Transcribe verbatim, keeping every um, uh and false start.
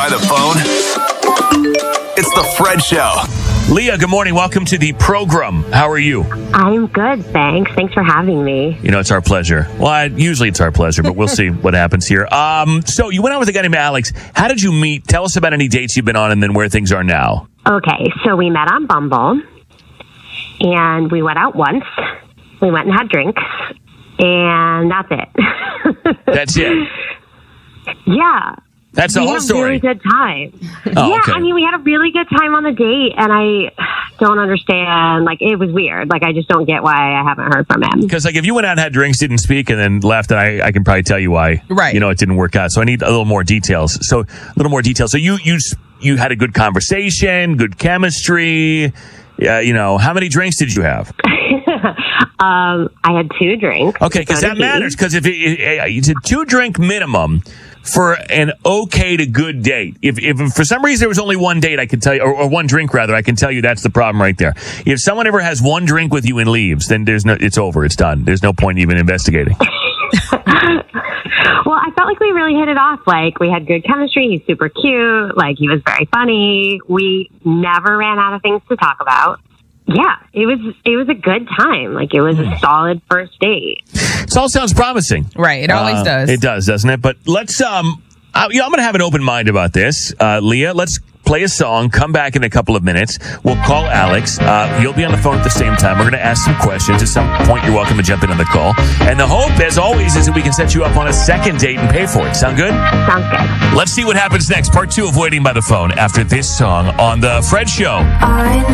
by the phone? It's the Fred Show. Leah, good morning. Welcome to the program. How are you? I'm good, thanks. Thanks for having me. You know, it's our pleasure. Well, I, usually it's our pleasure, but we'll see what happens here. Um, so you went out with a guy named Alex. How did you meet? Tell us about any dates you've been on and then where things are now. Okay, so we met on Bumble, and we went out once. We went and had drinks, and that's it. That's it? Yeah. That's the we whole had a story? really good time. Oh, yeah, okay. I mean, we had a really good time on the date, and I don't understand. Like, it was weird. Like, I just don't get why I haven't heard from him. Because, like, if you went out and had drinks, didn't speak, and then left, then I, I can probably tell you why. Right. You know, it didn't work out. So I need a little more details. So a little more details. So you you you had a good conversation, good chemistry. Yeah, you know, how many drinks did you have? um, I had two drinks. Okay, because So that did he. matters. Because if it, it, it's a two drink minimum for an okay to good date. If if for some reason there was only one date, I can tell you, or, or one drink rather, I can tell you that's the problem right there. If someone ever has one drink with you and leaves, then there's no, it's over, it's done. There's no point even investigating. Well, I felt like we really hit it off. Like, we had good chemistry. He's super cute. Like, he was very funny. We never ran out of things to talk about. Yeah, it was it was a good time. Like, it was a solid first date. This all sounds promising. Right, it always Uh, does. It does, doesn't it? But let's, um, uh, you know, I'm going to have an open mind about this. Uh, Leah, let's play a song, come back in a couple of minutes. We'll call Alex. Uh, you'll be on the phone at the same time. We're going to ask some questions. At some point, you're welcome to jump in on the call. And the hope, as always, is that we can set you up on a second date and pay for it. Sound good? Sounds good. Let's see what happens next. Part two of Waiting by the Phone after this song on The Fred Show. I